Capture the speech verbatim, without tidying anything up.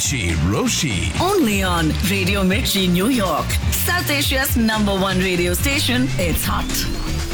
Mirchi Roshi. Only on Radio Mirchi, New York. South Asia's number one radio station. It's hot.